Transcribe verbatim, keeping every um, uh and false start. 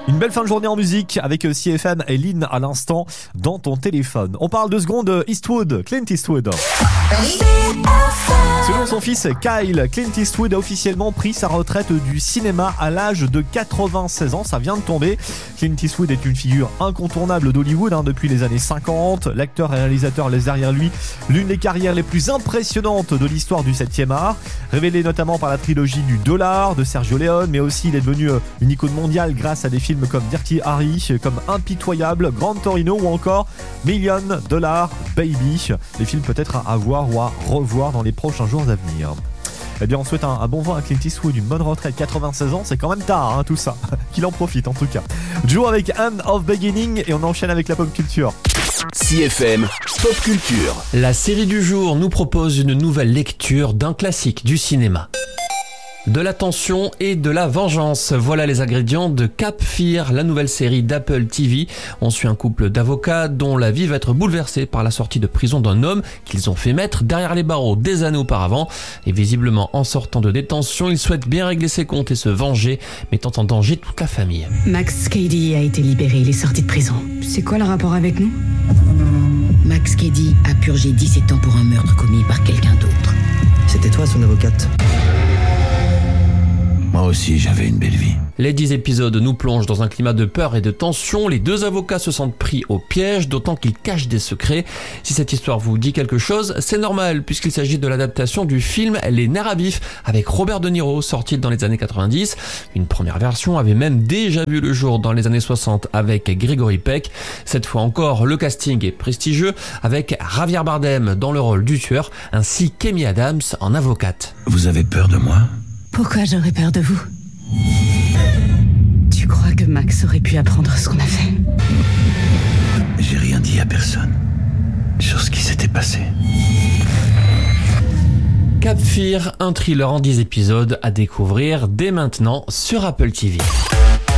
Une belle fin de journée en musique avec C F M et Lynn à l'instant dans ton téléphone. On parle deux secondes Eastwood, Clint Eastwood. Selon son fils Kyle, Clint Eastwood a officiellement pris sa retraite du cinéma à l'âge de quatre-vingt-seize ans. Ça vient de tomber. Clint Eastwood est une figure incontournable d'Hollywood hein, depuis les années cinquante. L'acteur et réalisateur laisse derrière lui l'une des carrières les plus impressionnantes de l'histoire du septième art. Révélé notamment par la trilogie du Dollar de Sergio Leone, mais aussi il est devenu une icône mondiale grâce à des films comme Dirty Harry, comme Impitoyable, Grand Torino ou encore Million Dollar Baby. Des films peut-être à voir ou à revoir dans les prochains jours à venir. Eh bien, on souhaite un, un bon vent à Clint Eastwood, une bonne retraite, quatre-vingt-seize ans, c'est quand même tard, hein, tout ça. Qu'il en profite en tout cas. Joe avec End of Beginning et on enchaîne avec la pop culture. C F M Pop Culture. La série du jour nous propose une nouvelle lecture d'un classique du cinéma. De la tension et de la vengeance, voilà les ingrédients de Cap Fear, la nouvelle série d'Apple T V. On suit un couple d'avocats dont la vie va être bouleversée par la sortie de prison d'un homme qu'ils ont fait mettre derrière les barreaux des années auparavant. Et visiblement, en sortant de détention, il souhaite bien régler ses comptes et se venger, mettant en danger toute la famille. Max Cady a été libéré, il est sorti de prison. C'est quoi le rapport avec nous ? Max Cady a purgé dix-sept ans pour un meurtre commis par quelqu'un d'autre. C'était toi son avocate ? Moi aussi, j'avais une belle vie. Les dix épisodes nous plongent dans un climat de peur et de tension. Les deux avocats se sentent pris au piège, d'autant qu'ils cachent des secrets. Si cette histoire vous dit quelque chose, c'est normal, puisqu'il s'agit de l'adaptation du film Les Nerfs à vif, avec Robert De Niro, sorti dans les années quatre-vingt-dix. Une première version avait même déjà vu le jour dans les années soixante avec Gregory Peck. Cette fois encore, le casting est prestigieux, avec Javier Bardem dans le rôle du tueur, ainsi qu'Amy Adams en avocate. Vous avez peur de moi ? Pourquoi j'aurais peur de vous ? Tu crois que Max aurait pu apprendre ce qu'on a fait ? J'ai rien dit à personne sur ce qui s'était passé. Cap Fear, un thriller en dix épisodes à découvrir dès maintenant sur Apple T V.